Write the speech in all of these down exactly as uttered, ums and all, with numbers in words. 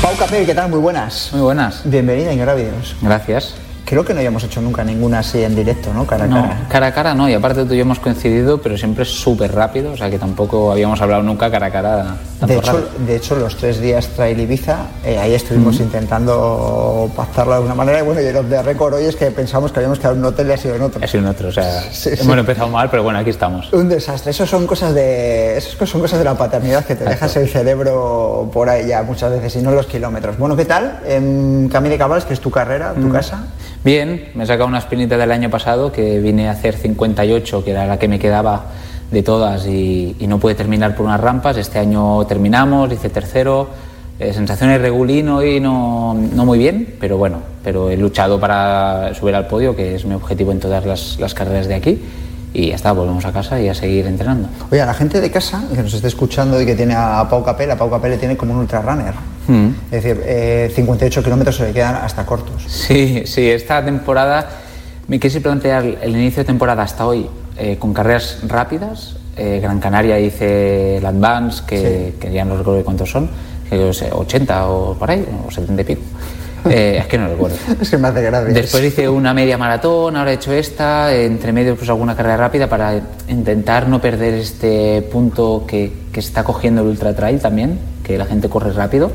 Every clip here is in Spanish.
Pau Capell, ¿qué tal? Muy buenas. Muy buenas. Bienvenida a Ignora Vídeos. Gracias. Creo que no habíamos hecho nunca ninguna así en directo, ¿no? Cara a no, cara. Cara a cara no, y aparte tú y yo hemos coincidido, pero siempre súper rápido, o sea que tampoco habíamos hablado nunca cara a cara. De hecho, de hecho, los tres días Trail Ibiza, eh, ahí estuvimos uh-huh. intentando pactarlo de alguna manera, y bueno, y los de récord hoy es que pensamos que habíamos quedado en un hotel y ha sido en otro. Ha sido en otro, o sea, sí, hemos sí. empezado mal, pero bueno, aquí estamos. Un desastre, eso son cosas de, eso son cosas de la paternidad que te Exacto. dejas el cerebro por ahí ya muchas veces, y no los kilómetros. Bueno, ¿qué tal? En Camí de Cabals, que es tu carrera, tu uh-huh. casa. Bien, me he sacado una espinita del año pasado que vine a hacer cincuenta y ocho, que era la que me quedaba de todas, y, y no pude terminar por unas rampas. Este año terminamos, hice tercero, eh, sensaciones regulino y no, no muy bien, pero bueno, pero he luchado para subir al podio, que es mi objetivo en todas las, las carreras de aquí. Y ya está, volvemos a casa y a seguir entrenando. Oye, a la gente de casa que nos esté escuchando y que tiene a Pau Capell, a Pau Capell le tiene como un ultrarunner. Mm. Es decir, eh, cincuenta y ocho kilómetros se le quedan hasta cortos. Sí, sí, esta temporada me quise plantear el inicio de temporada hasta hoy eh, con carreras rápidas. Eh, Gran Canaria hice el Advance, que, sí. que ya no recuerdo cuántos son, que sé, ochenta o por ahí, o setenta y pico. Eh, es que no recuerdo. Es que me hace gracia. Después hice una media maratón, ahora he hecho esta, entre medio pues alguna carrera rápida para intentar no perder este punto que, que está cogiendo el ultra trail también, que la gente corre rápido,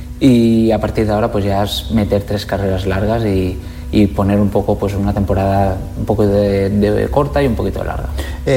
y a partir de ahora pues ya es meter tres carreras largas y, y poner un poco pues una temporada un poco de, de corta y un poquito de larga.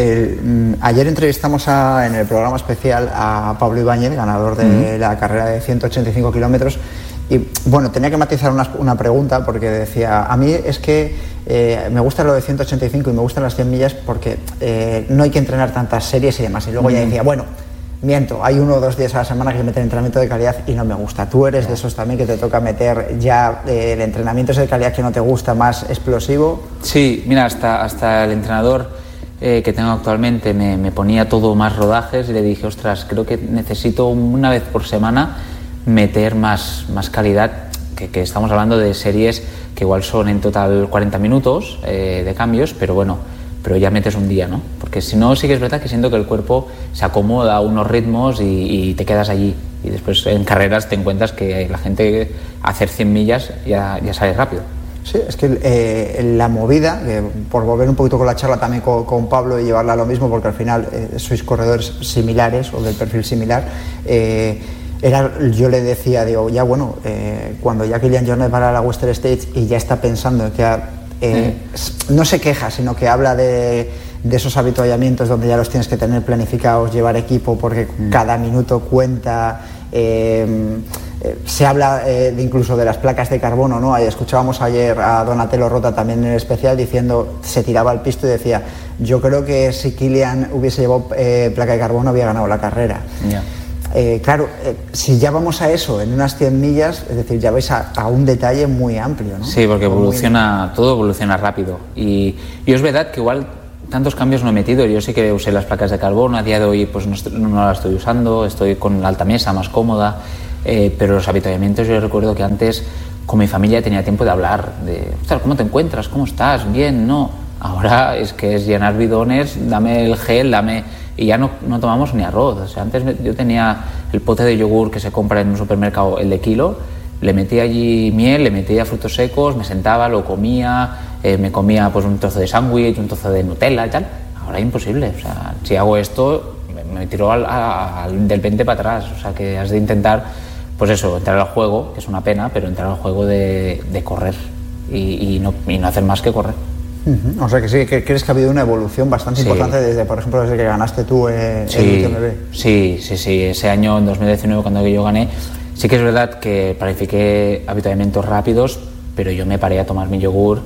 Eh, ayer entrevistamos a, en el programa especial a Pablo Ibáñez, ganador de uh-huh. la carrera de ciento ochenta y cinco kilómetros. Y bueno, tenía que matizar una, una pregunta porque decía, a mí es que eh, me gusta lo de ciento ochenta y cinco y me gustan las cien millas porque eh, no hay que entrenar tantas series y demás. Y luego mm. ya decía, bueno, miento, hay uno o dos días a la semana que se mete entrenamiento de calidad y no me gusta. Tú eres de esos también que te toca meter ya eh, el entrenamiento ese de calidad que no te gusta, más explosivo. Sí, mira, hasta, hasta el entrenador eh, que tengo actualmente me, me ponía todo más rodajes y le dije, ostras, creo que necesito una vez por semana meter más, más calidad, que, que estamos hablando de series que igual son en total cuarenta minutos eh, de cambios, pero bueno, pero ya metes un día, ¿no? Porque si no, sí que es verdad que siento que el cuerpo se acomoda a unos ritmos y, y te quedas allí, y después en carreras te encuentras que la gente hacer cien millas ya, ya sale rápido. Sí, es que eh, la movida, eh, por volver un poquito con la charla también con, con Pablo y llevarla a lo mismo, porque al final eh, sois corredores similares o del perfil similar, eh, Era, yo le decía, digo, ya bueno, eh, cuando ya Kilian Jornet va a la Western States y ya está pensando en que eh, mm. no se queja, sino que habla de, de esos habituallamientos donde ya los tienes que tener planificados, llevar equipo porque mm. cada minuto cuenta, eh, eh, se habla eh, de incluso de las placas de carbono, ¿no? Escuchábamos ayer a Donatello Rota también en el especial diciendo, se tiraba al pisto y decía, yo creo que si Kilian hubiese llevado eh, placa de carbono había ganado la carrera. Yeah. Eh, claro, eh, si ya vamos a eso en unas cien millas, es decir, ya vais a, a un detalle muy amplio, ¿no? Sí, porque evoluciona, muy... todo evoluciona rápido. Y, y es verdad que igual tantos cambios no he metido. Yo sí que usé las placas de carbono, a día de hoy pues no, no las estoy usando, estoy con la alta mesa más cómoda, eh, pero los habituallamientos yo recuerdo que antes con mi familia tenía tiempo de hablar, de, ostras, ¿cómo te encuentras? ¿Cómo estás? ¿Bien? ¿No? Ahora es que es llenar bidones, dame el gel, dame... Y ya no, no tomamos ni arroz. O sea, antes yo tenía el pote de yogur que se compra en un supermercado, el de kilo, le metía allí miel, le metía frutos secos, me sentaba, lo comía, eh, me comía pues un trozo de sándwich, un trozo de Nutella y tal. Ahora es imposible. O sea, si hago esto, me, me tiro al, al, del veinte para atrás. O sea, que has de intentar, pues eso, entrar al juego, que es una pena, pero entrar al juego de, de correr y, y, no, y no hacer más que correr. Uh-huh. O sea que sí, que crees que ha habido una evolución bastante sí. importante desde, por ejemplo, desde que ganaste tú eh, sí, el U T M B. Sí, sí, sí. Ese año, en dos mil diecinueve, cuando yo gané, sí que es verdad que planifiqué habituallamientos rápidos, pero yo me paré a tomar mi yogur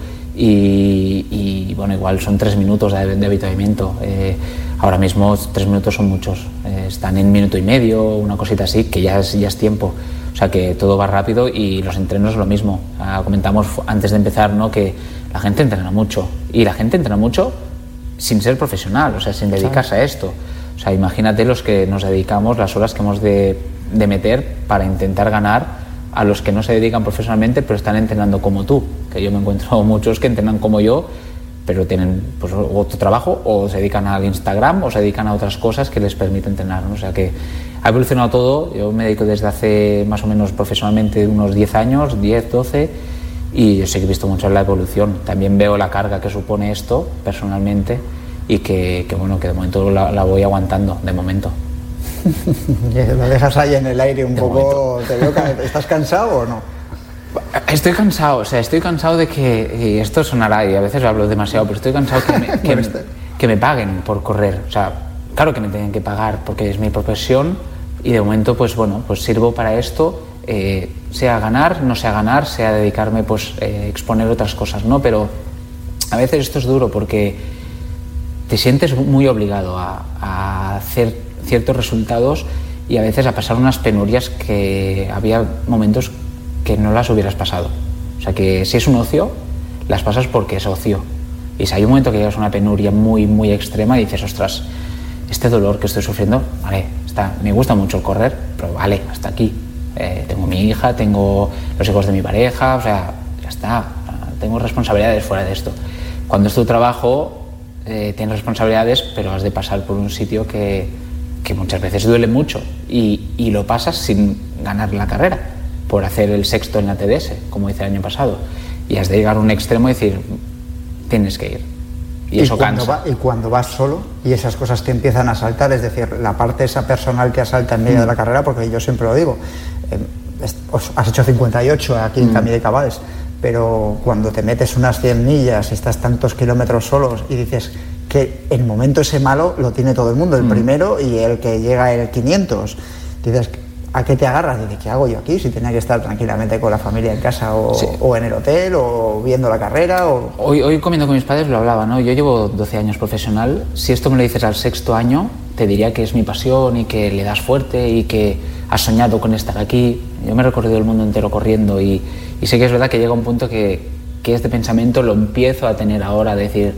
y, y bueno, igual son tres minutos de, de habituallamiento. Eh, ahora mismo tres minutos son muchos. Eh, están en minuto y medio, una cosita así, que ya es, ya es tiempo. O sea que todo va rápido y los entrenos es lo mismo. Ah, comentamos antes de empezar, ¿no?, que la gente entrena mucho y la gente entrena mucho sin ser profesional, o sea, sin dedicarse a esto. O sea, imagínate los que nos dedicamos, las horas que hemos de, de meter para intentar ganar a los que no se dedican profesionalmente pero están entrenando como tú, que yo me encuentro muchos que entrenan como yo pero tienen pues otro trabajo o se dedican al Instagram o se dedican a otras cosas que les permiten entrenar, ¿no? O sea que ha evolucionado todo. Yo me dedico desde hace más o menos profesionalmente unos diez años, diez, doce, y yo sí que he visto mucho la evolución. También veo la carga que supone esto personalmente y que, que bueno, que de momento la, la voy aguantando, de momento. Lo dejas ahí en el aire un de poco, te veo, ¿estás cansado o no? Estoy cansado, o sea, estoy cansado de que, y esto sonará y a veces hablo demasiado, pero estoy cansado que me, que, me, que me paguen por correr. O sea, claro que me tienen que pagar porque es mi profesión y de momento, pues bueno, pues sirvo para esto, eh, sea ganar, no sea ganar, sea dedicarme, pues eh, exponer otras cosas, ¿no? Pero a veces esto es duro porque te sientes muy obligado a, a hacer ciertos resultados y a veces a pasar unas penurias que había momentos que no las hubieras pasado. O sea que si es un ocio, las pasas porque es ocio. Y si hay un momento que llegas a una penuria muy, muy extrema y dices, ostras, este dolor que estoy sufriendo, vale, está, me gusta mucho el correr, pero vale, hasta aquí. Eh, tengo mi hija, tengo los hijos de mi pareja, o sea, ya está, tengo responsabilidades fuera de esto. Cuando es tu trabajo, eh, tienes responsabilidades, pero has de pasar por un sitio que, que muchas veces duele mucho y, y lo pasas sin ganar la carrera, por hacer el sexto en la T D S, como hice el año pasado, y has de llegar a un extremo y decir, tienes que ir, y, y eso cansa. Va, y cuando vas solo y esas cosas te empiezan a saltar, es decir, la parte esa personal que asalta en medio mm. de la carrera, porque yo siempre lo digo, eh, has hecho cincuenta y ocho aquí en mm. Camí de Cabals, pero cuando te metes unas cien millas y estás tantos kilómetros solos y dices que el momento ese malo lo tiene todo el mundo, el mm. primero y el que llega el quinientos, dices, ¿a qué te agarras? Dices, ¿qué hago yo aquí? Si tenía que estar tranquilamente con la familia en casa o, sí. o en el hotel o viendo la carrera. O... Hoy, hoy comiendo con mis padres lo hablaba, ¿no? Yo llevo doce años profesional. Si esto me lo dices al sexto año, te diría que es mi pasión y que le das fuerte y que has soñado con estar aquí. Yo me he recorrido el mundo entero corriendo y, y sé que es verdad que llega un punto que, que este pensamiento lo empiezo a tener ahora, de decir,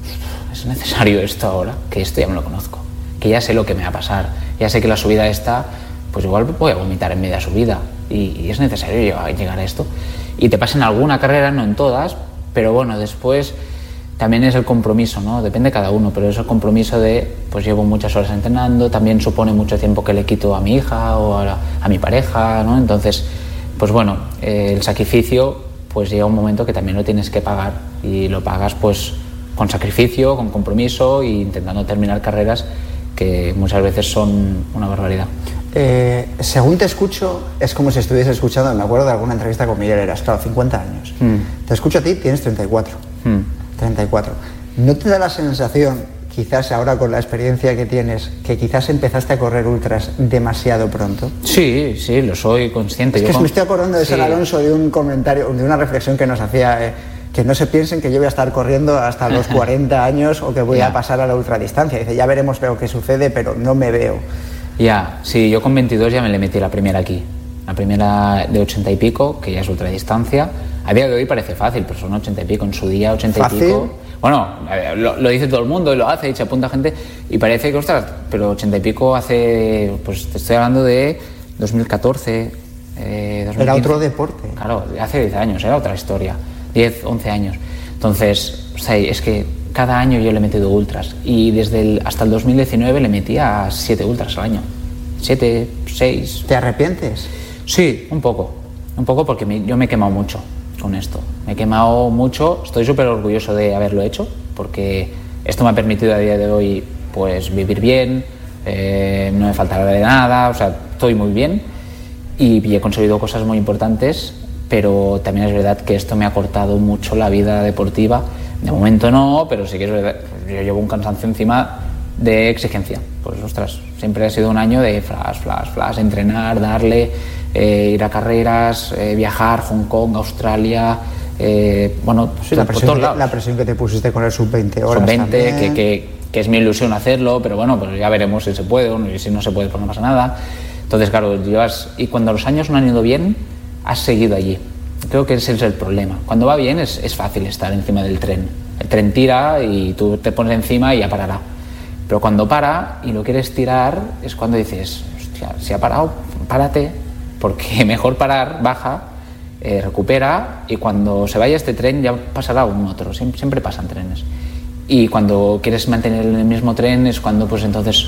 ¿es necesario esto ahora? Que esto ya me lo conozco, que ya sé lo que me va a pasar, ya sé que la subida está... pues igual voy a vomitar en media subida y, y es necesario llegar, llegar a esto. Y te pasa en alguna carrera, no en todas, pero bueno, después también es el compromiso, ¿no? Depende de cada uno, pero es el compromiso de, pues llevo muchas horas entrenando, también supone mucho tiempo que le quito a mi hija o a, a mi pareja, ¿no? Entonces, pues bueno, eh, el sacrificio, pues llega un momento que también lo tienes que pagar y lo pagas pues con sacrificio, con compromiso e intentando terminar carreras que muchas veces son una barbaridad. Eh, según te escucho, es como si estuviese escuchando, me acuerdo de alguna entrevista con Miguel Heras, claro, cincuenta años. Mm. Te escucho a ti, tienes treinta y cuatro. Mm. treinta y cuatro. ¿No te da la sensación, quizás ahora con la experiencia que tienes, que quizás empezaste a correr ultras demasiado pronto? Sí, sí, lo soy consciente. Es yo que con... me estoy acordando de sí. San Alonso, de un comentario, de una reflexión que nos hacía, eh, que no se piensen que yo voy a estar corriendo hasta los cuarenta años o que voy yeah. a pasar a la ultradistancia. Dice, ya veremos pero qué sucede, pero no me veo. Ya, sí, yo con veintidós ya me le metí la primera aquí, la primera de ochenta y pico, que ya es ultradistancia. A día de hoy parece fácil, pero son ochenta y pico, en su día ochenta ¿Fácil? Y pico. Bueno, lo, lo dice todo el mundo y lo hace y se apunta gente y parece que, ostras, pero ochenta y pico hace, pues te estoy hablando de dos mil catorce, eh, dos mil quince. Era otro deporte. Claro, hace diez años, era otra historia, diez, once años. Entonces, o sea, es que cada año yo le he metido ultras y desde el, hasta el dos mil diecinueve le metía siete ultras al año. siete, seis. ¿Te arrepientes? Sí, un poco. Un poco porque me, yo me he quemado mucho con esto. Me he quemado mucho. Estoy súper orgulloso de haberlo hecho porque esto me ha permitido a día de hoy pues vivir bien, eh, no me faltará de nada, o sea, estoy muy bien y, y he conseguido cosas muy importantes, pero también es verdad que esto me ha cortado mucho la vida deportiva. De momento no, pero sí que es verdad, yo llevo un cansancio encima de exigencia. Pues ostras, siempre ha sido un año de flash, flash, flash, entrenar, darle, eh, ir a carreras, eh, viajar, Hong Kong, Australia, eh, bueno, sí, la, presión que, la presión que te pusiste con el sub veinte horas sub veinte, que, que, que es mi ilusión hacerlo, pero bueno, pues ya veremos si se puede o si no se puede, pues no pasa nada. Entonces, claro, llevas, y cuando los años no han ido bien, has seguido allí. Creo que ese es el problema. Cuando va bien es, es fácil estar encima del tren. El tren tira y tú te pones encima y ya parará. Pero cuando para y lo quieres tirar es cuando dices, hostia, si ha parado, párate, porque mejor parar, baja, eh, recupera y cuando se vaya este tren ya pasará un otro. Siempre, siempre pasan trenes. Y cuando quieres mantener el mismo tren es cuando pues entonces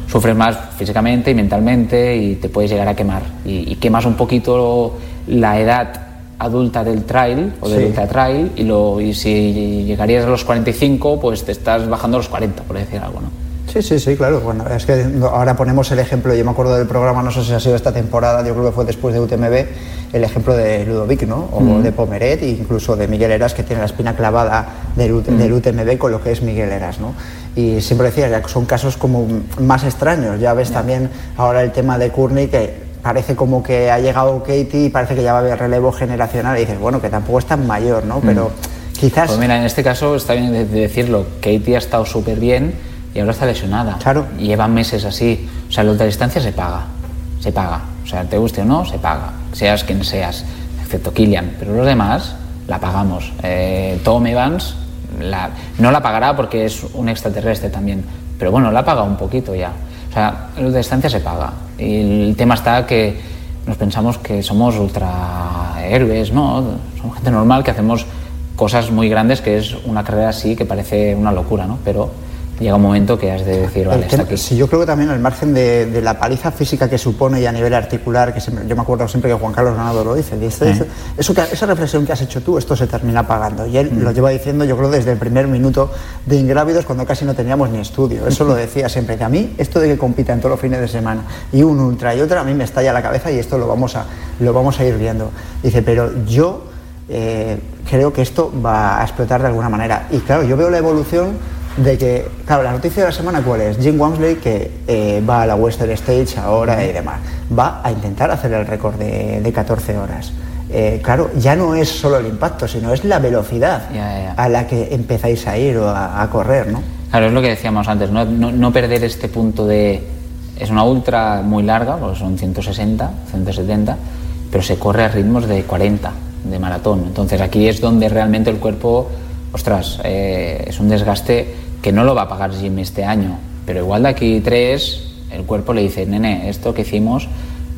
sufres más físicamente y mentalmente y te puedes llegar a quemar. Y, y quemas un poquito la edad adulta del trail o del sí. ultra trail y, lo, y si llegarías a los cuarenta y cinco, pues te estás bajando a los cuarenta, por decir algo, ¿no? Sí, sí, sí, claro. Bueno, es que ahora ponemos el ejemplo, yo me acuerdo del programa, no sé si ha sido esta temporada, yo creo que fue después de U T M B, el ejemplo de Ludovic, ¿no? O mm. de Pomeret, e incluso de Miguel Heras, que tiene la espina clavada del, U T, mm. del U T M B con lo que es Miguel Heras, ¿no? Y siempre decía, ya son casos como más extraños. Ya ves yeah. también ahora el tema de Courtney, que parece como que ha llegado Katie y parece que ya va a haber relevo generacional y dices, bueno, que tampoco es tan mayor, ¿no? Pero mm. quizás... Pues mira, en este caso está bien de decirlo, Katie ha estado súper bien y ahora está lesionada. Claro. Y llevan meses así. O sea, la ultradistancia se paga. Se paga. O sea, te guste o no, se paga. Seas quien seas, excepto Kilian. Pero los demás la pagamos. Eh, Tom Evans la, no la pagará porque es un extraterrestre también. Pero bueno, la paga un poquito ya. O sea, la ultradistancia se paga. Y el tema está que nos pensamos que somos ultrahéroes, ¿no? Somos gente normal que hacemos cosas muy grandes, que es una carrera así que parece una locura, ¿no? Pero llega un momento que has de decir, vale, tema, está aquí. Sí, yo creo que también al margen de, de la paliza física que supone y a nivel articular, que siempre, yo me acuerdo siempre que Juan Carlos Ganado lo dice, dice ¿Eh? eso que, esa reflexión que has hecho tú, esto se termina pagando. Y él mm. lo lleva diciendo, yo creo, desde el primer minuto de Ingrávidos, cuando casi no teníamos ni estudio. Eso lo decía siempre, que a mí esto de que compitan todos los fines de semana y un ultra y otra, a mí me estalla la cabeza y esto lo vamos a, lo vamos a ir viendo. Dice, pero yo eh, creo que esto va a explotar de alguna manera. Y claro, yo veo la evolución de que, claro, la noticia de la semana ¿cuál es? Jim Walmsley, que eh, va a la Western Stage ahora y demás, va a intentar hacer el récord de, de catorce horas. Eh, claro, ya no es solo el impacto, sino es la velocidad yeah, yeah. a la que empezáis a ir o a, a correr, ¿no? Claro, es lo que decíamos antes, no, no, no perder este punto de... Es una ultra muy larga, porque son ciento sesenta, ciento setenta, pero se corre a ritmos de cuarenta, de maratón. Entonces aquí es donde realmente el cuerpo, ostras, eh, es un desgaste que no lo va a pagar Jim este año, pero igual de aquí tres el cuerpo le dice, nene, esto que hicimos,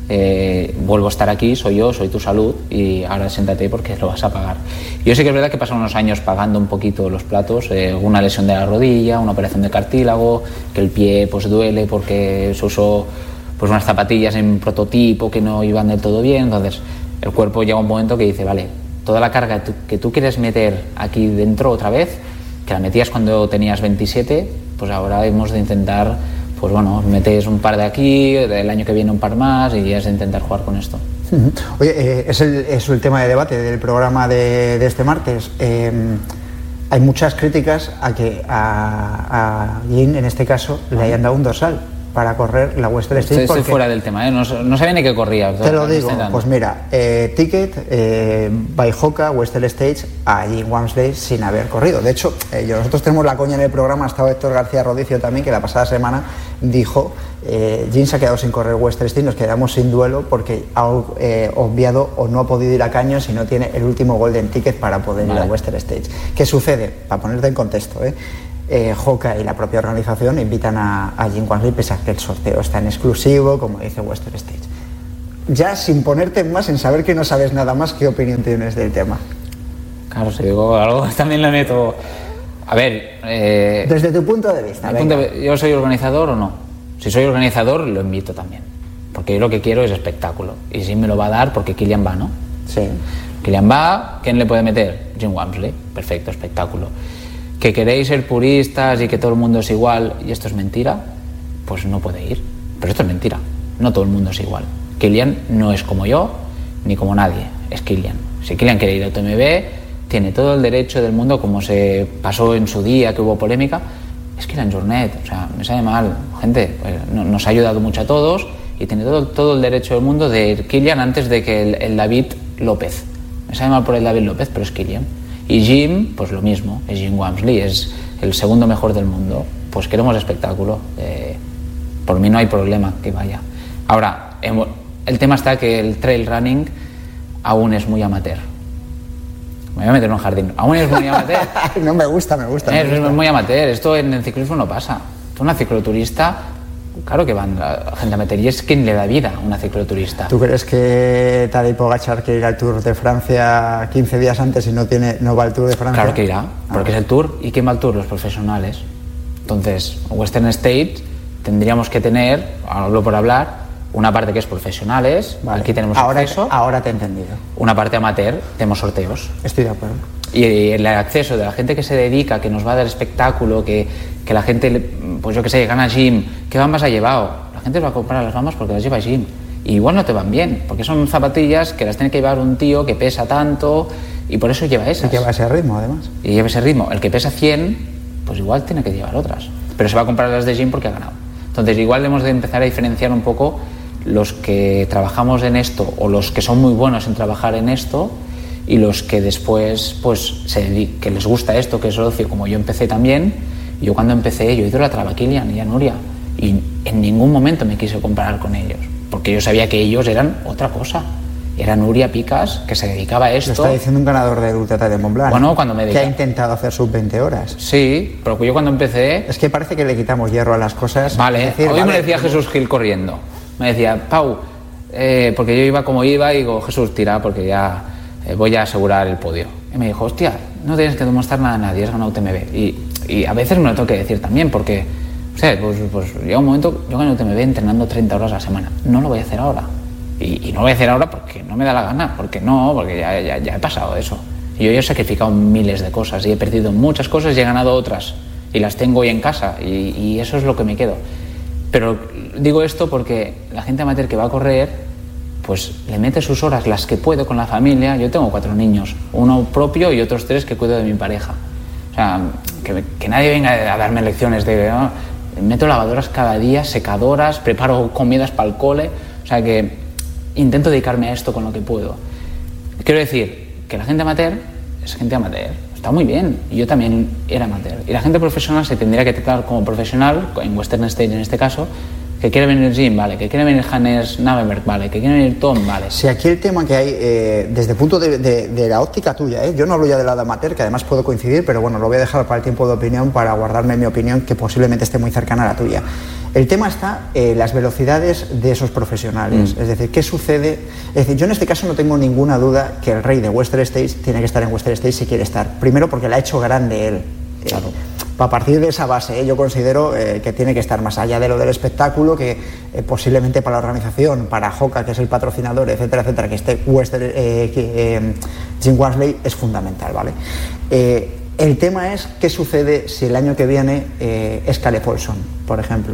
eh, vuelvo a estar aquí, soy yo, soy tu salud y ahora siéntate porque lo vas a pagar. Yo sé que es verdad que pasan unos años pagando un poquito los platos, eh, una lesión de la rodilla, una operación de cartílago, que el pie pues duele porque se usó pues unas zapatillas en prototipo que no iban del todo bien, entonces el cuerpo llega a un momento que dice, vale, toda la carga que tú, que tú quieres meter aquí dentro otra vez, que la metías cuando tenías veintisiete, pues ahora hemos de intentar, pues bueno, metes un par de aquí, el año que viene un par más y has de intentar jugar con esto. Uh-huh. Oye, eh, es, el, es el tema de debate del programa de, de este martes. Eh, hay muchas críticas a que a, a Jim, en este caso, le hayan dado un dorsal para correr la Western Stage. Estoy fuera del tema, ¿eh? no, no sabía ni que corría. Te lo digo, pues mira, eh, Ticket, eh, by Hoka, Western Stage, a Jim Walmsley sin haber corrido. De hecho, eh, nosotros tenemos la coña en el programa, ha estado Héctor García Rodicio también, que la pasada semana dijo, eh, Jim se ha quedado sin correr Western Stage, nos quedamos sin duelo porque ha eh, obviado o no ha podido ir a Caños si no tiene el último Golden Ticket para poder vale. ir a Western Stage. ¿Qué sucede? Para ponerte en contexto, ¿eh? Eh, Hoka y la propia organización invitan a, a Jim Walmsley, pese a que el sorteo está en exclusivo, como dice Western Stage. Ya sin ponerte más, sin saber que no sabes nada más, ¿qué opinión tienes del tema? Claro, si digo algo, también le meto... A ver... Eh, Desde tu punto de vista. Punto de, ¿yo soy organizador o no? Si soy organizador, lo invito también. Porque yo lo que quiero es espectáculo. Y Jim me lo va a dar porque Kilian va, ¿no? Sí. Kilian va, ¿quién le puede meter? Jim Walmsley. Perfecto, espectáculo. Que queréis ser puristas y que todo el mundo es igual y esto es mentira, pues no puede ir. Pero esto es mentira, no todo el mundo es igual. Kilian no es como yo ni como nadie, es Kilian. Si Kilian quiere ir a U T M B, tiene todo el derecho del mundo, como se pasó en su día que hubo polémica, es Kilian Jornet, o sea, me sabe mal, gente, pues, no, nos ha ayudado mucho a todos y tiene todo, todo el derecho del mundo de ir Kilian antes de que el, el David López. Me sabe mal por el David López, pero es Kilian. Y Jim, pues lo mismo, es Jim Walmsley, es el segundo mejor del mundo. Pues queremos espectáculo. Eh, por mí no hay problema que vaya. Ahora, el tema está que el trail running aún es muy amateur. Me voy a meter en un jardín. Aún es muy amateur. No me gusta, me gusta. Es, me gusta. es muy amateur. Esto en el ciclismo no pasa. Tú una cicloturista... Claro que van la gente a meter, y es quien le da vida a una cicloturista. ¿Tú crees que Tadej Pogačar quiere ir al Tour de Francia quince días antes y no tiene no va al Tour de Francia? Claro que irá, porque ah. es el Tour. ¿Y quién va al Tour? Los profesionales. Entonces, Western State tendríamos que tener, hablo por hablar, una parte que es profesionales, vale. Aquí tenemos ahora, acceso. Ahora te he entendido. Una parte amateur, tenemos sorteos. Estoy de acuerdo. Y el acceso de la gente que se dedica, que nos va a dar espectáculo, que, que la gente, pues yo que sé, gana gym, ¿qué bambas ha llevado? La gente va a comprar las bambas porque las lleva gym. Y igual no te van bien, porque son zapatillas que las tiene que llevar un tío que pesa tanto y por eso lleva esas. Y lleva ese ritmo, además. Y lleva ese ritmo. El que pesa cien, pues igual tiene que llevar otras. Pero se va a comprar las de gym porque ha ganado. Entonces igual debemos de empezar a diferenciar un poco los que trabajamos en esto o los que son muy buenos en trabajar en esto y los que después pues se dedican, que les gusta esto, que es ocio, como yo empecé también. Yo cuando empecé, yo idolatraba a Kilian y a Nuria y en ningún momento me quise comparar con ellos, porque yo sabía que ellos eran otra cosa. Era Nuria Picas, que se dedicaba a esto. Lo está diciendo un ganador de Ultra Trail de Mont Blanc. Bueno, cuando me dedica... Que ha intentado hacer sus veinte horas. Sí, pero yo cuando empecé... Es que parece que le quitamos hierro a las cosas. Vale, decir, hoy vale, me decía Jesús Gil corriendo. Me decía, Pau, eh, porque yo iba como iba y digo, Jesús, tira, porque ya eh, voy a asegurar el podio. Y me dijo, hostia, no tienes que demostrar nada a nadie, has ganado U T M B. Y, y a veces me lo tengo que decir también, porque, o sea, pues, pues llega un momento, yo gané U T M B entrenando treinta horas a la semana. No lo voy a hacer ahora. Y, y no lo voy a hacer ahora porque no me da la gana, porque no, porque ya, ya, ya he pasado eso. Y yo ya he sacrificado miles de cosas y he perdido muchas cosas y he ganado otras. Y las tengo hoy en casa y, y eso es lo que me quedo. Pero digo esto porque la gente amateur que va a correr, pues le mete sus horas, las que puedo con la familia. Yo tengo cuatro niños, uno propio y otros tres que cuido de mi pareja. O sea, que, que nadie venga a darme lecciones de... ¿no? Meto lavadoras cada día, secadoras, preparo comidas para el cole. O sea que intento dedicarme a esto con lo que puedo. Quiero decir que la gente amateur es gente amateur. Está muy bien, yo también era amateur. Y la gente profesional se tendría que tratar como profesional, en Western Stage en este caso, que quiere venir Jim, vale, que quiere venir Hannes Navenberg, vale, que quiere venir Tom, vale. Si aquí el tema que hay, eh, desde el punto de, de, de la óptica tuya, eh, yo no hablo ya del lado amateur, que además puedo coincidir, pero bueno, lo voy a dejar para el tiempo de opinión, para guardarme mi opinión, que posiblemente esté muy cercana a la tuya. El tema está en eh, las velocidades de esos profesionales, mm. es decir, ¿qué sucede? Es decir, yo en este caso no tengo ninguna duda que el rey de Western Stage tiene que estar en Western Stage si quiere estar. Primero porque la ha hecho grande él. Claro. Eh, a partir de esa base, eh, yo considero eh, que tiene que estar más allá de lo del espectáculo, que eh, posiblemente para la organización, para Hoka, que es el patrocinador, etcétera, etcétera, que esté Western, eh, que, eh, Jim Walmsley es fundamental, ¿vale? Eh, el tema es qué sucede si el año que viene eh, es Caleb Olson, por ejemplo.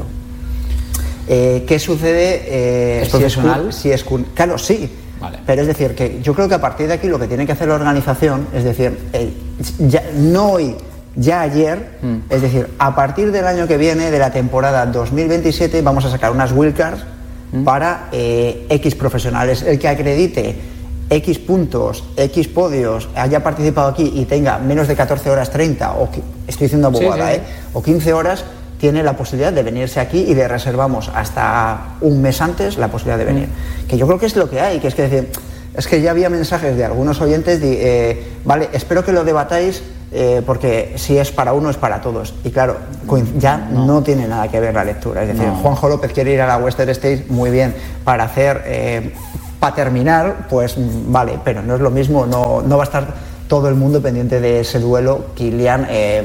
Eh, ¿Qué sucede eh, ¿Es profesional? Si es, si es, claro, sí. Vale. Pero es decir, que yo creo que a partir de aquí lo que tiene que hacer la organización, es decir, eh, ya, no hoy, ya ayer, mm. es decir, a partir del año que viene, de la temporada dos mil veintisiete, vamos a sacar unas wildcards mm. para eh, X profesionales. El que acredite X puntos, X podios, haya participado aquí y tenga menos de catorce horas treinta, o estoy diciendo abogada, sí, sí, sí. ¿eh? o quince horas, tiene la posibilidad de venirse aquí y le reservamos hasta un mes antes la posibilidad de venir. Mm. Que yo creo que es lo que hay, que es que decir, es que ya había mensajes de algunos oyentes de, eh, vale, espero que lo debatáis eh, porque si es para uno es para todos. Y claro, ya no, no tiene nada que ver la lectura. Es decir, no. Juanjo López quiere ir a la Western Stage, muy bien, para hacer, eh, para terminar, pues vale, pero no es lo mismo, no, no va a estar todo el mundo pendiente de ese duelo, Kilian, eh,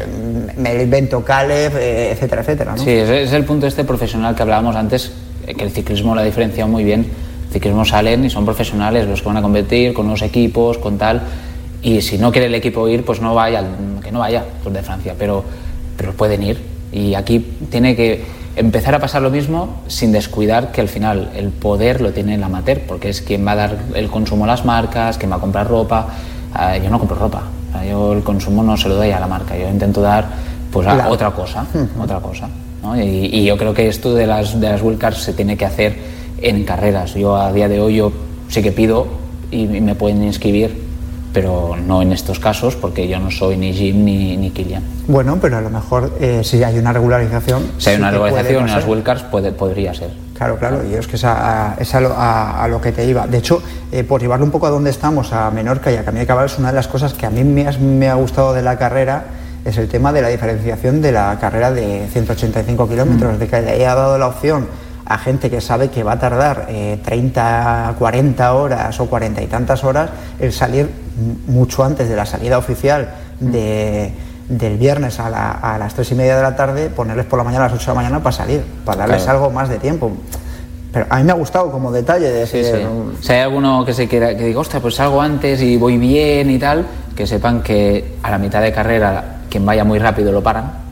el Bento Caleb, eh, etcétera, etcétera, ¿no? Sí, ese es el punto este profesional que hablábamos antes, que el ciclismo lo ha diferenciado muy bien. El ciclismo salen y son profesionales los que van a competir con unos equipos, con tal, y si no quiere el equipo ir, pues no vaya, que no vaya Tour de Francia, pero, pero pueden ir. Y aquí tiene que empezar a pasar lo mismo sin descuidar que al final el poder lo tiene el amateur, porque es quien va a dar el consumo a las marcas, quien va a comprar ropa. Uh, yo no compro ropa, uh, yo el consumo no se lo doy a la marca, yo intento dar pues a claro. otra cosa, uh-huh. otra cosa, ¿no? y, y yo creo que esto de las de las wildcards se tiene que hacer en carreras. Yo a día de hoy yo sí que pido y, y me pueden inscribir, pero no en estos casos porque yo no soy ni Jim ni, ni Kilian. Bueno, pero a lo mejor eh, si hay una regularización, si hay una sí regularización en las wildcards puede, podría ser. Claro, claro, y es que es a, es a, lo, a, a lo que te iba. De hecho, eh, por llevarlo un poco a donde estamos, a Menorca y a Camí de Cabal, una de las cosas que a mí me, has, me ha gustado de la carrera es el tema de la diferenciación de la carrera de ciento ochenta y cinco kilómetros, mm. de que le haya dado la opción a gente que sabe que va a tardar eh, treinta, cuarenta horas o cuarenta y tantas horas el salir mucho antes de la salida oficial de, del viernes a, la, a las tres y media de la tarde, ponerles por la mañana a las ocho de la mañana para salir, para darles claro. algo más de tiempo. Pero a mí me ha gustado como detalle de sí, decir... sí. Si hay alguno que se quiera, que diga, ostras, pues salgo antes y voy bien y tal, que sepan que a la mitad de carrera quien vaya muy rápido lo paran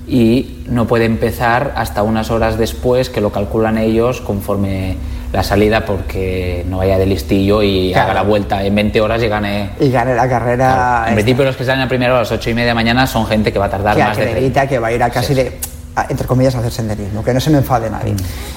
y no puede empezar hasta unas horas después, que lo calculan ellos conforme la salida, porque no vaya de listillo y claro. haga la vuelta en veinte horas y gane y gane la carrera. Claro. En principio los que salen a primera hora a las ocho y media de mañana son gente que va a tardar que más de treinta, que va a ir a casi sí. de, a, entre comillas, a hacer senderismo, que no se me enfade nadie. Mm.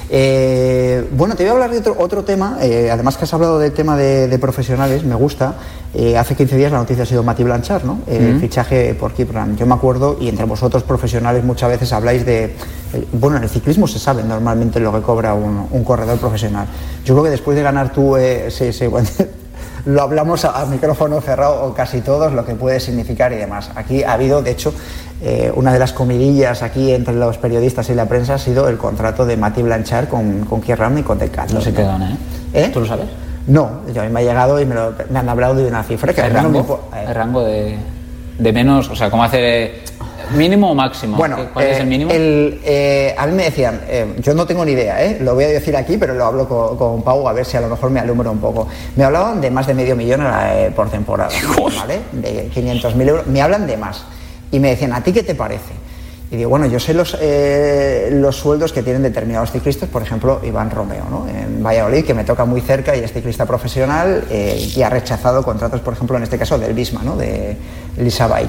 Eh, bueno, te voy a hablar de otro, otro tema, eh, además que has hablado del tema de, de profesionales, me gusta. Eh, hace quince días la noticia ha sido Mati Blanchard, ¿no? El mm. fichaje por Kipran. Yo me acuerdo, y entre vosotros profesionales muchas veces habláis de... Eh, bueno, en el ciclismo se sabe normalmente lo que cobra un, un corredor profesional. Yo creo que después de ganar tú, eh, sí, sí, bueno, lo hablamos a, a micrófono cerrado, o casi todos, lo que puede significar y demás. Aquí ha habido, de hecho, eh, una de las comidillas aquí entre los periodistas y la prensa ha sido el contrato de Mati Blanchard con, con Kipran y con Decathlon. No se te gana, ¿eh? ¿eh? ¿Tú lo sabes? No, yo a mí me ha llegado y me, lo, me han hablado de una cifra que el rango, no me... el rango de, de menos, o sea, ¿cómo hace mínimo o máximo? Bueno, ¿cuál eh, es el mínimo? El, eh, a mí me decían, eh, yo no tengo ni idea, eh, lo voy a decir aquí, pero lo hablo con, con Pau a ver si a lo mejor me alumbra un poco. Me hablaban de más de medio millón eh, por temporada, ¿vale? De quinientos mil euros, me hablan de más y me decían, ¿a ti qué te parece? Y digo, bueno, yo sé los, eh, los sueldos que tienen determinados ciclistas, por ejemplo, Iván Romeo, ¿no? En Valladolid, que me toca muy cerca y es ciclista profesional eh, y ha rechazado contratos, por ejemplo, en este caso del Visma, ¿no? De Lisa Bike.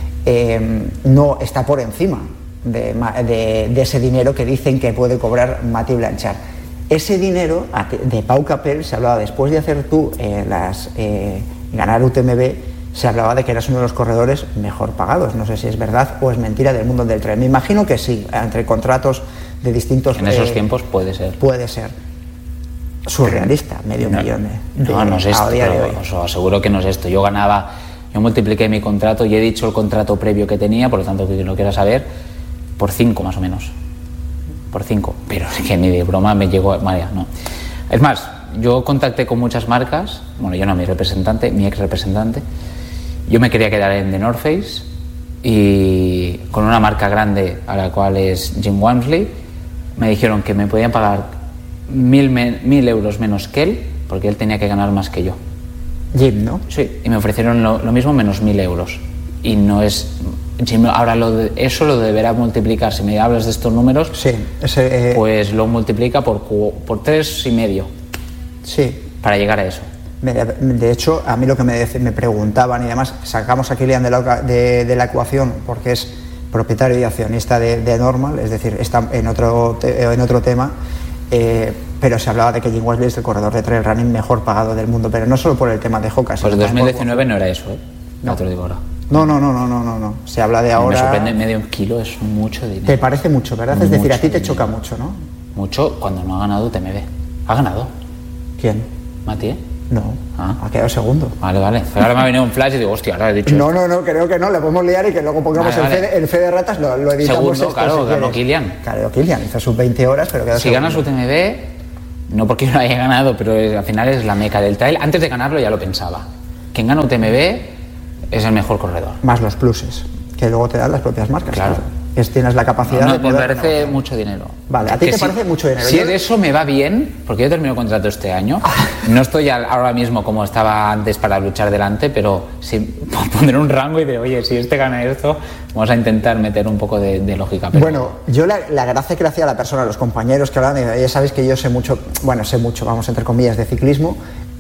Eh, no está por encima de, de, de ese dinero que dicen que puede cobrar Mati Blanchard. Ese dinero de Pau Capel se hablaba después de hacer tú eh, las, eh, ganar U T M B. Se hablaba de que eras uno de los corredores mejor pagados. No sé si es verdad o es mentira del mundo del trail. Me imagino que sí, entre contratos de distintos... En esos eh, tiempos puede ser. Puede ser. Surrealista, medio no, millón de... No, no es esto, pero os aseguro que no es esto. Yo ganaba, yo multipliqué mi contrato y he dicho el contrato previo que tenía, por lo tanto, que lo quiera saber, por cinco más o menos. Por cinco. Pero es que ni de broma me llegó... María, no. Es más, yo contacté con muchas marcas, bueno, yo no, mi representante, mi ex representante. Yo me quería quedar en The North Face y con una marca grande a la cual es Jim Walmsley me dijeron que me podían pagar mil, me, mil euros menos que él porque él tenía que ganar más que yo. Jim, ¿no? Sí, y me ofrecieron lo, lo mismo menos mil euros y no es... Jim, ahora lo de, eso lo deberá multiplicar, si me hablas de estos números, sí, ese, eh... pues lo multiplica por, por tres y medio. Sí. Para llegar a eso. De hecho, a mí lo que me, me preguntaban y demás, sacamos a Kilian de la, de, de la ecuación porque es propietario y accionista de, de Normal, es decir, está en otro, te, en otro tema, eh, pero se hablaba de que Jim Walmsley es el corredor de trail running mejor pagado del mundo, pero no solo por el tema de Hoka. Pues en dos mil diecinueve no era eso, ¿eh? No, no te lo digo ahora. No, no, no, no, no, no, no. Se habla de ahora... Me sorprende, medio kilo es mucho dinero. Te parece mucho, ¿verdad? Mucho es decir, a ti te dinero. choca mucho, ¿no? Mucho cuando no ha ganado U T M B. ¿Ha ganado? ¿Quién? Mati, ¿eh? No, ah. ha quedado segundo. Vale, vale. Pero ahora me ha venido un flash y digo, hostia, ahora he dicho No, esto. no, no, creo que no, le podemos liar y que luego pongamos vale, el, vale. Fe de, el fe de ratas, lo, lo editamos. Segundo, esto, claro, si ganó Kilian. Claro, Kilian hizo sus veinte horas, pero quedó Si segundo. ganas U T M B, no porque yo lo haya ganado, pero es, al final es la meca del trail. Antes de ganarlo ya lo pensaba. Quien gana U T M B es el mejor corredor. Más los pluses, que luego te dan las propias marcas. Claro. claro. Es, tienes la capacidad no, no, de poder... Me parece negociar. mucho dinero. Vale, ¿a ti que te si, parece mucho dinero? Si yo... de eso me va bien, porque yo termino contrato este año, no estoy ahora mismo como estaba antes para luchar delante, pero si pondré un rango y de, oye, si este gana esto, vamos a intentar meter un poco de, de lógica. Pero... Bueno, yo la, la gracia que le hacía a la persona, los compañeros que hablan, ya sabéis que yo sé mucho, bueno, sé mucho, vamos, entre comillas, de ciclismo,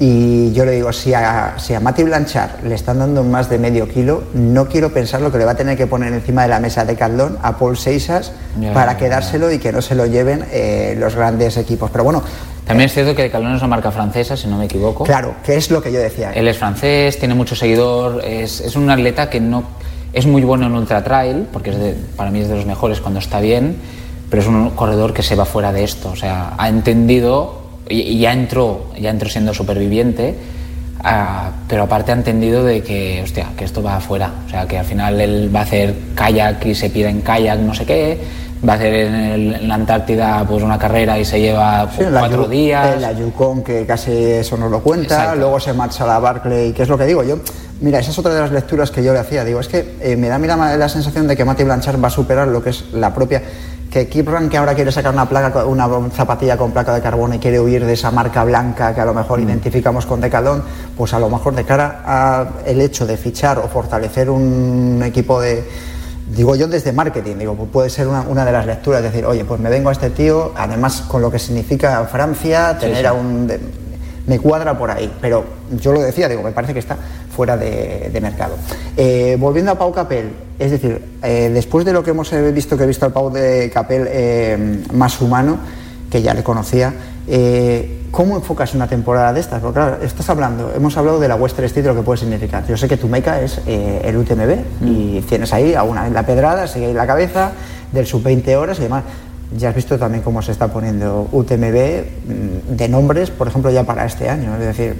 y yo le digo, si a, si a Mati Blanchard le están dando más de medio kilo, no quiero pensar lo que le va a tener que poner encima de la mesa de Decathlon a Paul Seisas yeah, para quedárselo yeah. y que no se lo lleven eh, los grandes equipos. Pero bueno, también es cierto que Decathlon es una marca francesa, si no me equivoco. Claro, que es lo que yo decía. Él es francés, tiene mucho seguidor, es, es un atleta que no es muy bueno en ultra trail, porque es de, para mí es de los mejores cuando está bien, pero es un corredor que se va fuera de esto, o sea, ha entendido y, y ya entró, ya entró siendo superviviente, Uh, pero aparte ha entendido de que, hostia, que esto va afuera, o sea, que al final él va a hacer kayak y se pide en kayak no sé qué, va a hacer en, el, en la Antártida pues una carrera y se lleva sí, cuatro la, días. En la Yukon, que casi eso nos lo cuenta. Exacto. Luego se marcha a la Barclay, que es lo que digo yo. Mira, esa es otra de las lecturas que yo le hacía. Digo, es que eh, me da mira, la sensación de que Mati Blanchard va a superar lo que es la propia... Que Kipran, que ahora quiere sacar una placa, una zapatilla con placa de carbono y quiere huir de esa marca blanca que a lo mejor mm. identificamos con Decathlon, pues a lo mejor de cara al hecho de fichar o fortalecer un equipo de... Digo yo desde marketing, digo, pues puede ser una, una de las lecturas, decir, oye, pues me vengo a este tío, además con lo que significa Francia, tener sí, sí. a un... De, me cuadra por ahí, pero yo lo decía, digo, me parece que está fuera de, de mercado. Eh, volviendo a Pau Capell, es decir, eh, después de lo que hemos visto, que he visto al Pau de Capell eh, más humano, que ya le conocía, eh, ¿cómo enfocas una temporada de estas? Porque claro, estás hablando, hemos hablado de la Western State, lo que puede significar. Yo sé que tu meca es eh, el U T M B mm. y tienes ahí a una en la pedrada, sigue ahí la cabeza, del sub veinte horas y demás. Ya has visto también cómo se está poniendo U T M B de nombres, por ejemplo, ya para este año. Es decir...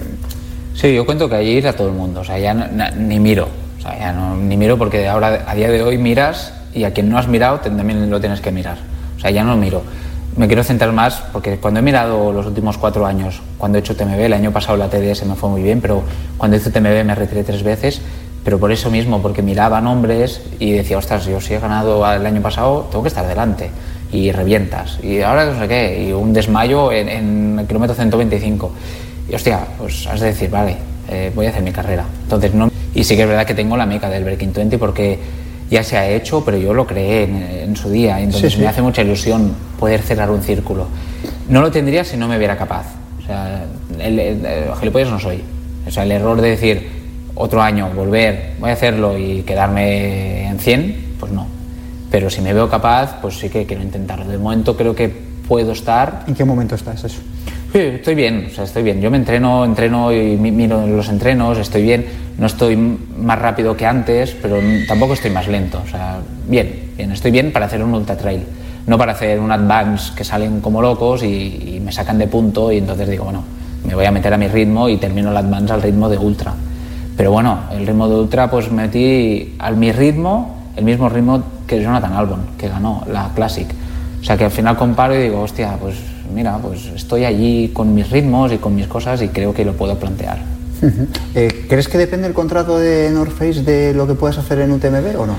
Sí, yo cuento que allí ir a todo el mundo, o sea, ya no, na, ni miro, o sea, ya no, ni miro porque ahora, a día de hoy, miras y a quien no has mirado también lo tienes que mirar. O sea, ya no miro. Me quiero centrar más porque cuando he mirado los últimos cuatro años, cuando he hecho U T M B, el año pasado la T D S me fue muy bien, pero cuando hice U T M B me retiré tres veces, pero por eso mismo, porque miraba nombres y decía, ostras, yo si he ganado el año pasado, tengo que estar delante. Y revientas, y ahora no sé qué, y un desmayo en, en el kilómetro ciento veinticinco. Y hostia, pues has de decir, vale, eh, voy a hacer mi carrera. Entonces, no, y sí que es verdad que tengo la meca del Breaking veinte porque ya se ha hecho, pero yo lo creé en, en su día, entonces sí, sí. me hace mucha ilusión poder cerrar un círculo. No lo tendría si no me viera capaz. O sea, el, el, el gilipollas no soy. O sea, el error de decir otro año, volver, voy a hacerlo y quedarme en cien, pues no. Pero si me veo capaz, pues sí que quiero intentarlo. De momento creo que puedo estar... ¿En qué momento estás eso? Sí, estoy bien, o sea, estoy bien. Yo me entreno, entreno y miro los entrenos, estoy bien. No estoy más rápido que antes, pero tampoco estoy más lento. O sea, bien, bien. Estoy bien para hacer un ultra trail. No para hacer un advance que salen como locos y, y me sacan de punto y entonces digo, bueno, me voy a meter a mi ritmo y termino el advance al ritmo de ultra. Pero bueno, el ritmo de ultra pues metí al mi ritmo, el mismo ritmo que Jonathan Albon, que ganó la Classic. O sea que al final comparo y digo, hostia, pues mira, pues estoy allí con mis ritmos y con mis cosas y creo que lo puedo plantear. Uh-huh. eh, ¿Crees que depende el contrato de North Face de lo que puedas hacer en U T M B o no?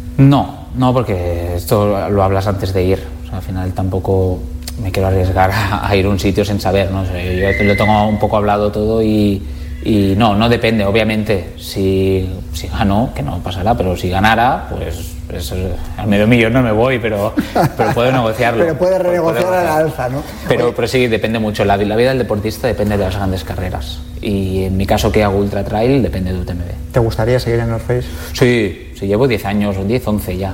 No, no, porque esto lo hablas antes de ir. O sea, al final tampoco me quiero arriesgar a, a ir a un sitio sin saber, ¿no? O sea, yo, yo lo tengo un poco hablado todo y... Y no, no depende, obviamente, si, si gano, que no pasará, pero si ganara, pues eso, al medio millón no me voy, pero, pero puedo negociarlo. Pero puedes renegociar a la alza, ¿no? Pero, pero sí, depende mucho, la, la vida del deportista depende de las grandes carreras. Y en mi caso que hago ultra trail, depende de U T M B. ¿Te gustaría seguir en North Face? Sí, sí, llevo diez años, o diez, once ya,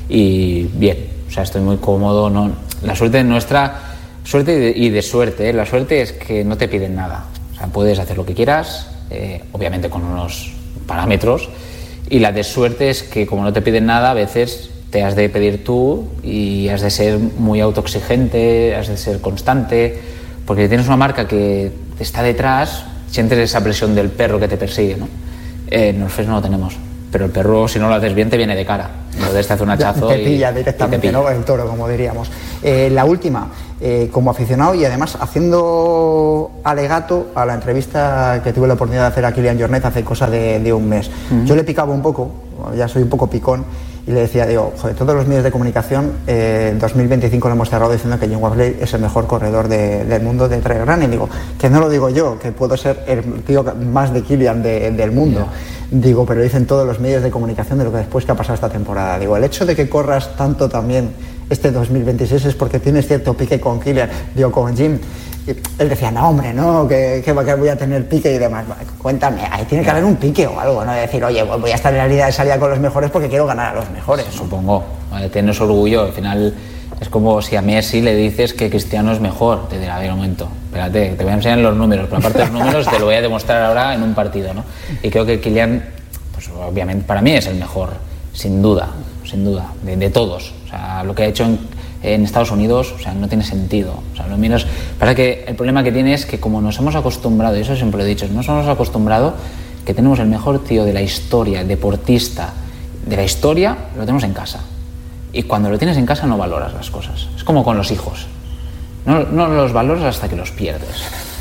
y bien, o sea, estoy muy cómodo, no, la suerte nuestra, suerte y de, y de suerte, ¿eh? La suerte es que no te piden nada. O sea, puedes hacer lo que quieras, eh, obviamente con unos parámetros, y la de suerte es que como no te piden nada, a veces te has de pedir tú y has de ser muy autoexigente, has de ser constante, porque si tienes una marca que te está detrás, sientes esa presión del perro que te persigue, ¿no? Eh, en North Face no lo tenemos, pero el perro, si no lo haces bien, te viene de cara. Entonces te hace un hachazo te pilla y directamente, y te pilla. ¿no? El toro, como diríamos. Eh, la última, eh, como aficionado y además haciendo alegato a la entrevista que tuve la oportunidad de hacer a Kilian Jornet hace cosa de, de un mes. Uh-huh. Yo le picaba un poco, ya soy un poco picón, y le decía, digo, joder, todos los medios de comunicación, en eh, dos mil veinticinco lo hemos cerrado diciendo que Jim Wasley es el mejor corredor de, del mundo de trail running. Digo, que no lo digo yo, que puedo ser el tío más de Kilian de, del mundo. Yeah. Digo, pero dicen todos los medios de comunicación de lo que después que ha pasado esta temporada. Digo, el hecho de que corras tanto también este dos mil veintiséis es porque tienes cierto pique con Kilian, digo, con Jim. Y él decía, no, hombre, no, que, que voy a tener pique y demás. Cuéntame, ahí tiene que haber un pique o algo, ¿no? De decir, oye, voy a estar en la línea de salida con los mejores porque quiero ganar a los mejores, ¿no? Supongo, vale, tienes orgullo, al final es como si a Messi le dices que Cristiano es mejor, te dirá, a ver, un momento, espérate, te voy a enseñar los números, pero aparte de los números te lo voy a demostrar ahora en un partido, ¿no? Y creo que Kilian, pues obviamente para mí es el mejor, sin duda, sin duda, de, de todos. O sea, lo que ha hecho en, en Estados Unidos, o sea, no tiene sentido. O sea, lo miras, para que el problema que tiene es que como nos hemos acostumbrado, y eso siempre lo he dicho, nos hemos acostumbrado que tenemos el mejor tío de la historia, deportista de la historia, lo tenemos en casa. Y cuando lo tienes en casa no valoras las cosas. Es como con los hijos. No, no los valoras hasta que los pierdes.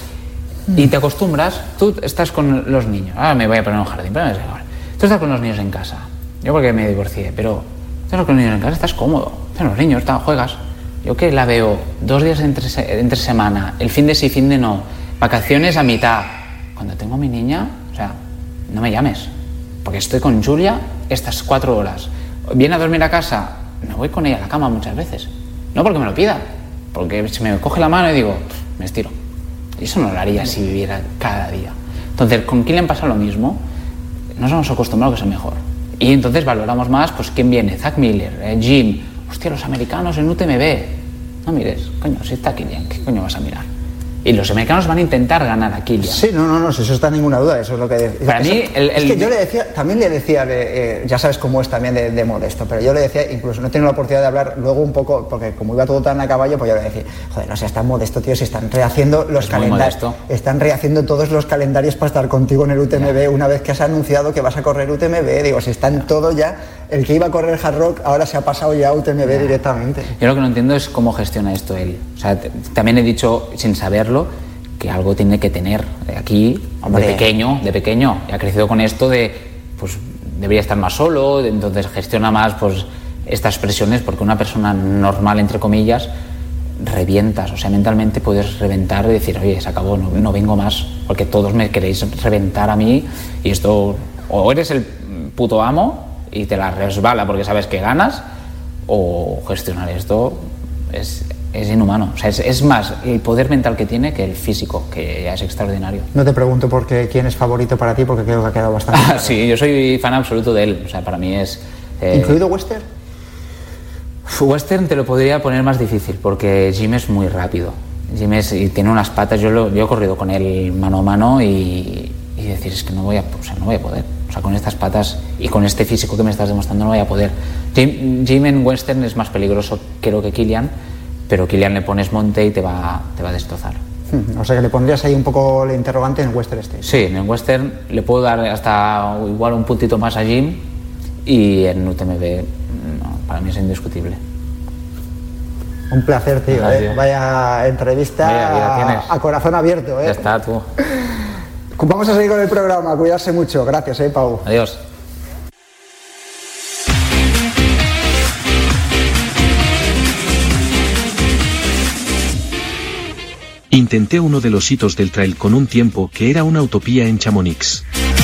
Y te acostumbras, tú estás con los niños, ahora me voy a poner un jardín, pero me ahora. Tú estás con los niños en casa, yo porque me divorcié, pero estás con los niños en casa, estás cómodo, estás los niños, estás, juegas. Yo que la veo dos días entre, entre semana, el fin de sí, fin de no, vacaciones a mitad. Cuando tengo a mi niña, o sea, no me llames, porque estoy con Julia estas cuatro horas. Viene a dormir a casa, me voy con ella a la cama muchas veces. No porque me lo pida, porque se me coge la mano y digo, me estiro. Y eso no lo haría si viviera cada día. Entonces, con Kylian pasa lo mismo. Nos hemos acostumbrado a que es el mejor. Y entonces valoramos más, pues, quién viene. Zach Miller, eh, Jim. Hostia, los americanos en U T M B. No mires, coño, si está Kylian, ¿qué coño vas a mirar? Y los americanos van a intentar ganar a Kylian. Sí, no, no, no, eso está ninguna duda, eso es lo que decía. Para eso, mí, el, el... es que yo le decía, también le decía, de, eh, ya sabes cómo es también de, de modesto, pero yo le decía, incluso no he tenido la oportunidad de hablar luego un poco, porque como iba todo tan a caballo, pues yo le decía, joder, no sé, está modesto, tío, si están rehaciendo los calendarios, están rehaciendo todos los calendarios para estar contigo en el U T M B, ya. Una vez que has anunciado que vas a correr U T M B, digo, si están ya. Todos ya, el que iba a correr Hard Rock ahora se ha pasado ya a U T M B ya. Directamente. Yo lo que no entiendo es cómo gestiona esto él. O sea, t- también he dicho, sin saberlo, que algo tiene que tener aquí. Hombre. de pequeño, de pequeño, y ha crecido con esto de, pues debería estar más solo, entonces gestiona más pues estas presiones, porque una persona normal, entre comillas, revientas, o sea, mentalmente puedes reventar y decir, oye, se acabó, no, no vengo más, porque todos me queréis reventar a mí, y esto, o eres el puto amo y te la resbala porque sabes que ganas, o gestionar esto es... es inhumano, o sea, es, es más el poder mental que tiene que el físico, que ya es extraordinario. No te pregunto por qué, quién es favorito para ti, porque creo que ha quedado bastante claro. Sí, yo soy fan absoluto de él, o sea, para mí es... Eh... ¿Incluido Western? Western te lo podría poner más difícil, porque Jim es muy rápido, Jim es, y tiene unas patas, yo, lo, yo he corrido con él mano a mano y, y decir, es que no voy, a, o sea, no voy a poder, o sea, con estas patas y con este físico que me estás demostrando no voy a poder. Jim, Jim en Western es más peligroso, creo, que Kylian, pero Kylian le pones monte y te va, te va a destrozar. O sea que le pondrías ahí un poco el interrogante en Western State. Sí, en Western le puedo dar hasta igual un puntito más a Jim, y en U T M B no, para mí es indiscutible. Un placer, tío, ah, ¿eh? Vaya entrevista. Vaya, a, a corazón abierto, ¿eh? Ya está, tú. Vamos a seguir con el programa, cuidarse mucho. Gracias, ¿eh, Pau? Adiós. Intenté uno de los hitos del trail con un tiempo que era una utopía en Chamonix.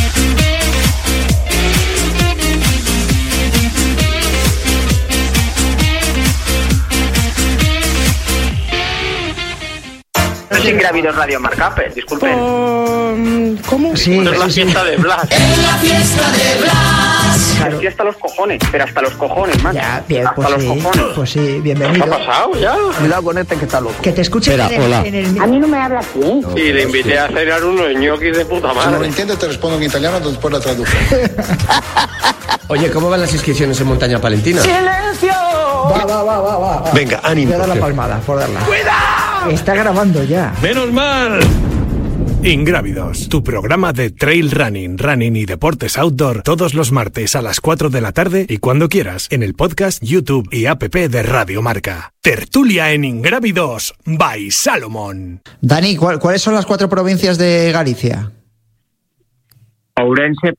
No es Ingrávidos Radio Marca, disculpen. Um, ¿Cómo? Sí, es la fiesta de Blas. Es la fiesta de Blas. Claro. Es hasta los cojones, pero hasta los cojones, man. Ya, bien, hasta pues los sí, cojones. Pues sí, bienvenido. ¿Qué ha pasado ya? Cuidado con este que está loco. Que te escuche Espera, en, el, hola. en el... A mí no me habla así. Sí, le invité a cenar unos ñoquis de puta madre. Si no lo entiendes, te respondo en italiano, después la traduzco. Oye, ¿cómo van las inscripciones en Montaña Palentina? ¡Silencio! Va, va, va, va, va. va. Venga, ánimo. Voy a dar la palmada, por darla. ¡Cuidado! Está grabando ya. ¡Menos mal! Ingrávidos, tu programa de trail running, running y deportes outdoor todos los martes a las cuatro de la tarde y cuando quieras en el podcast, YouTube y app de Radio Marca. Tertulia en Ingrávidos by Salomón. Dani, ¿cuál, ¿cuáles son las cuatro provincias de Galicia? Ourense,